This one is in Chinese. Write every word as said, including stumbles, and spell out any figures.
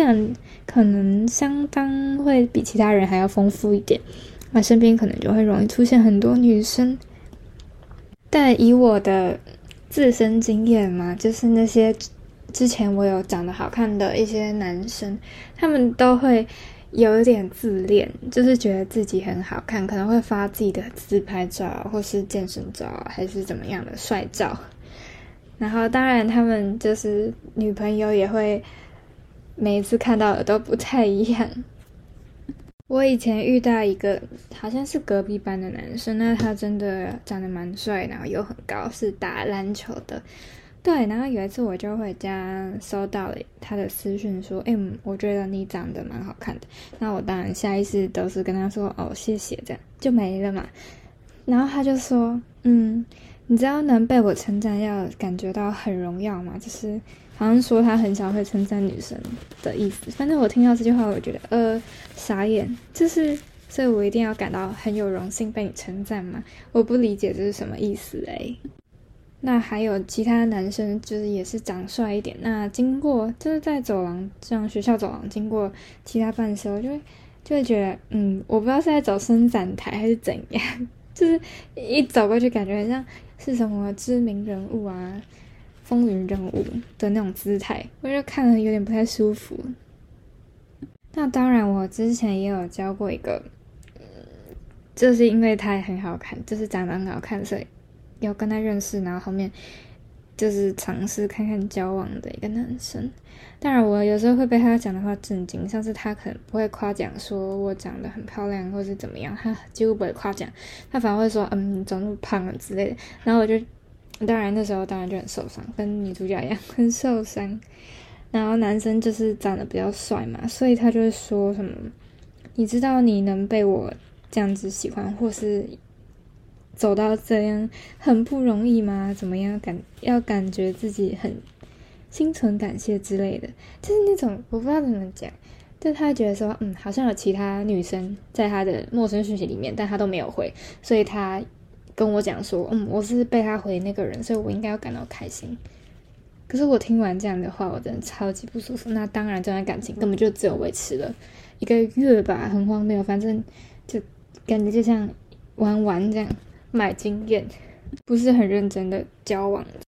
养可能相当会比其他人还要丰富一点，那身边可能就会容易出现很多女生。但以我的自身经验嘛，就是那些之前我有长得好看的一些男生，他们都会有一点自恋，就是觉得自己很好看，可能会发自己的自拍照或是健身照还是怎么样的帅照。然后当然他们就是女朋友也会每一次看到的都不太一样。我以前遇到一个好像是隔壁班的男生，那他真的长得蛮帅，然后又很高，是打篮球的。对，然后有一次我就回家收到了他的私讯说，哎、欸，我觉得你长得蛮好看的。那我当然下意识都是跟他说，哦，谢谢，这样就没了嘛。然后他就说，嗯，你知道能被我称赞要感觉到很荣耀吗？就是好像说他很少会称赞女生的意思。反正我听到这句话，我觉得呃傻眼，就是所以我一定要感到很有荣幸被你称赞吗？我不理解这是什么意思诶。那还有其他男生就是也是长帅一点，那经过就是在走廊，像学校走廊经过其他班的时候，就会就会觉得嗯，我不知道是在走伸展台还是怎样，就是一走过去感觉很像是什么知名人物啊、风云人物的那种姿态，我就看了有点不太舒服。那当然我之前也有教过一个，就是因为他很好看，就是长得很好看，所以要跟他认识，然后后面就是尝试看看交往的一个男生。当然我有时候会被他讲的话震惊，像是他可能不会夸奖说我长得很漂亮或是怎么样，他几乎不会夸奖，他反而会说嗯你长那么胖了之类的。然后我就当然那时候当然就很受伤，跟女主角一样很受伤。然后男生就是长得比较帅嘛，所以他就会说什么你知道你能被我这样子喜欢或是走到这样很不容易吗？怎么样感要感觉自己很心存感谢之类的，就是那种我不知道怎么讲，就他觉得说嗯好像有其他女生在他的陌生讯息里面，但他都没有回，所以他跟我讲说嗯我是被他回那个人，所以我应该要感到开心。可是我听完这样的话我真的超级不舒服。那当然这段感情根本就只有维持了一个月吧，很荒谬，反正就感觉就像玩玩这样买经验，不是很认真的交往。